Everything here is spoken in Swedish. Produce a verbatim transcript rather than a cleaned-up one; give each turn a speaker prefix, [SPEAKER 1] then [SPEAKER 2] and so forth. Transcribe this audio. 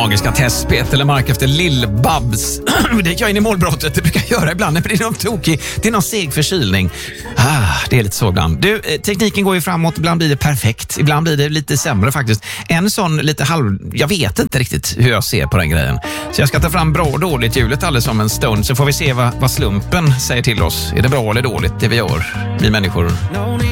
[SPEAKER 1] magiska testspet eller mark efter Lill-Babs. Det gör in i målbrottet, det brukar jag göra ibland. Men det är någon tokig, det är någon seg förkylning. Ah, det är lite så ibland. Du, tekniken går ju framåt, ibland blir det perfekt. Ibland blir det lite sämre faktiskt. En sån lite halv, jag vet inte riktigt hur jag ser på den grejen. Så jag ska ta fram bra och dåligt hjulet alldeles om en stund. Så får vi se vad, vad slumpen säger till oss. Är det bra eller dåligt det vi gör, vi människor?